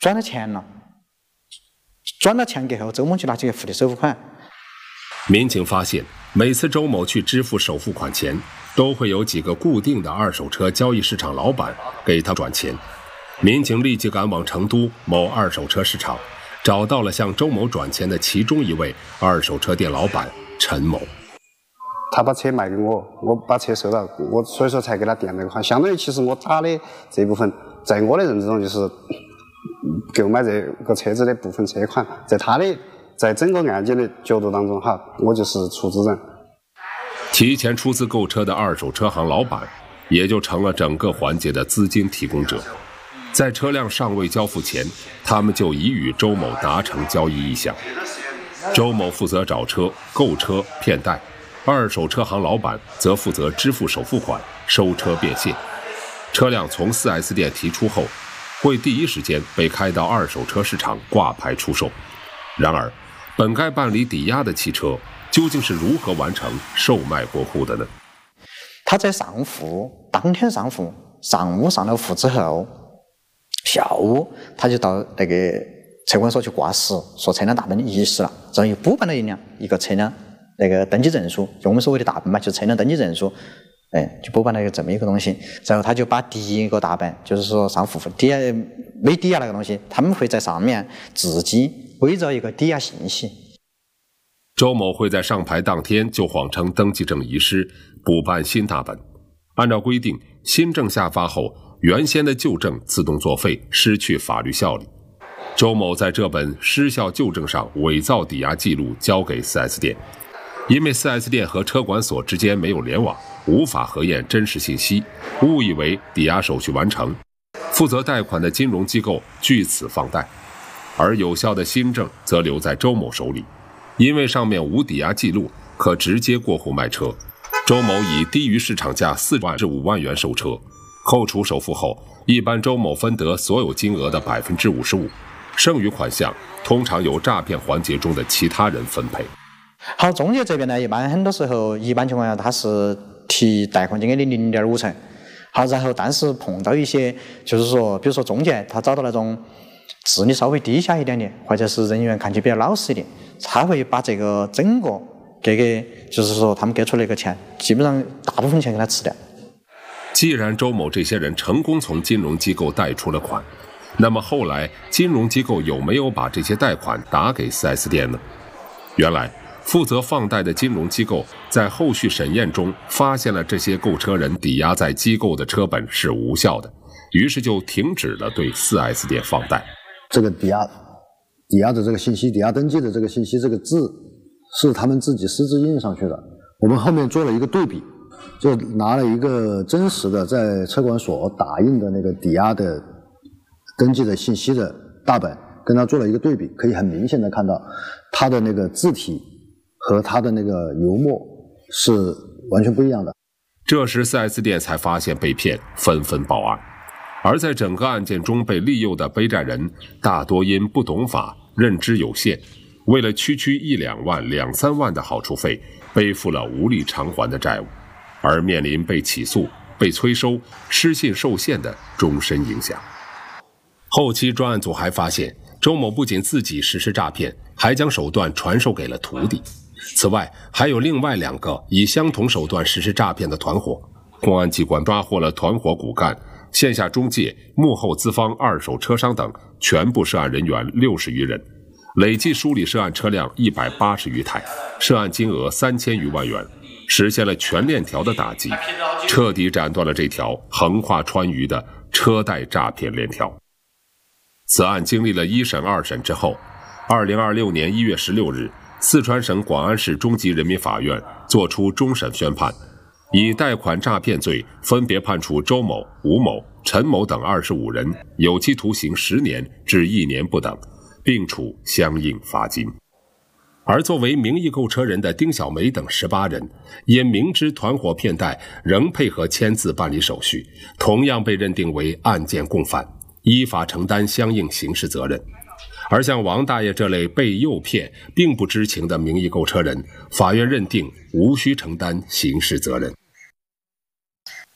转了钱了，转了钱过后，周某就拿去付的首付款。 民警发现，每次周某去支付首付款前，都会有几个固定的二手车交易市场老板给他转钱。民警立即赶往成都某二手车市场，找到了向周某转钱的其中一位二手车店老板陈某。 他把车卖给我，我把车收到，我所以说才给他垫那个款。相当于其实我打的这部分，在我的认知中就是购买这个车子的部分车款，在整个案件的角度当中哈，我就是出资人。 提前出资购车的二手车行老板，也就成了整个环节的资金提供者。在车辆尚未交付前，他们就已与周某达成交易意向。周某负责找车、购车、骗贷，二手车行老板则负责支付首付款、收车变现。车辆从 4S 店提出后，会第一时间被开到二手车市场挂牌出售。然而，本该办理抵押的汽车究竟是如何完成售卖过户的呢？ 他在上户，当天上户，上午上了户之后，下午他就到那个车管所去挂失，说车辆大本遗失了，然后又补办了一个车辆那个登记证书，就我们所谓的大本嘛，就是车辆登记证书，就补办了这么一个东西。然后他就把第一个大本，就是说上户抵押没抵押那个东西，他们会在上面自己伪造一个抵押信息。 周某会在上牌当天就谎称登记证遗失，补办新大本。按照规定，新证下发后，原先的旧证自动作废，失去法律效力。周某在这本失效旧证上伪造抵押记录交给 4S 店，因为 4S 店和车管所之间没有联网，无法核验真实信息，误以为抵押手续完成，负责贷款的金融机构据此放贷，而有效的新证则留在周某手里。因为上面无抵押记录，可直接过户卖车。周某以低于市场价4万至5万元售车，扣除首付后，一般周某分得所有金额的 55%， 剩余款项通常由诈骗环节中的其他人分配。 好，中介这边呢，一般很多时候，一般情况下他是提贷款金额的0.5成。好，然后但是碰到一些，就是说，比如说中介他找到那种智力稍微低下一点的，或者是人员看起比较老实一点，他会把这个整个就是说他们给出来一个钱，基本上大部分钱给他吃掉。 既然周某这些人成功从金融机构贷出了款，那么后来金融机构有没有把这些贷款打给 4S 店呢？原来负责放贷的金融机构在后续审验中发现了这些购车人抵押在机构的车本是无效的，于是就停止了对 4S 店放贷。 这个抵押的这个信息，抵押登记的这个信息，这个字是他们自己私自印上去的。我们后面做了一个对比，就拿了一个真实的在车管所打印的那个抵押的登记的信息的大本，跟它做了一个对比，可以很明显的看到它的那个字体和它的那个油墨是完全不一样的。 这时 4S 店才发现被骗，纷纷报案。而在整个案件中被利诱的背债人大多因不懂法、认知有限，为了区1、2万、2、3万的好处费，背负了无力偿还的债务，而面临被起诉、被催收、失信受限的终身影响。后期专案组还发现，周某不仅自己实施诈骗，还将手段传授给了徒弟。此外，还有另外2个以相同手段实施诈骗的团伙。公安机关抓获了团伙骨干、线下中介、幕后资方、二手车商等全部涉案人员60余人，累计梳理涉案车辆180余台，涉案金额3000余万元，实现了全链条的打击，彻底斩断了这条横跨川渝的车贷诈骗链条。此案经历了1审、2审之后，2026年1月16日，四川省广安市中级人民法院作出终审宣判，以贷款诈骗罪分别判处周某、吴某、陈某等25人有期徒刑10年至1年不等，并处相应罚金。而作为名义购车人的丁小梅等18人，因明知团伙骗贷，仍配合签字办理手续，同样被认定为案件共犯，依法承担相应刑事责任。而像王大爷这类被诱骗并不知情的名义购车人，法院认定无需承担刑事责任。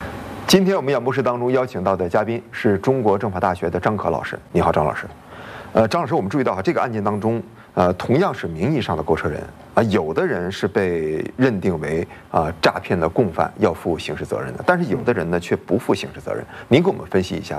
今天我们演播室当中邀请到的嘉宾是中国政法大学的张可老师。你好，张老师。张老师，我们注意到这个案件当中，同样是名义上的购车人有的人是被认定为诈骗的共犯，要负刑事责任的，但是有的人呢却不负刑事责任。您给我们分析一下，